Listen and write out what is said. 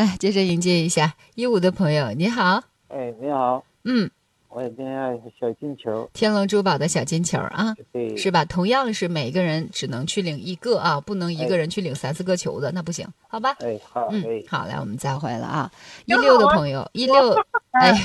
来，接着迎接一下15的朋友，你好。 哎，你好， 嗯， 我今天要小金球。 天龙珠宝的小金球啊， 对。 是吧？同样是每个人只能去领一个啊，不能一个哎人去领3、4个球的，那不行，好吧？ 哎，好，哎。 好，来，我们再回来了啊。16的朋友，16，哎。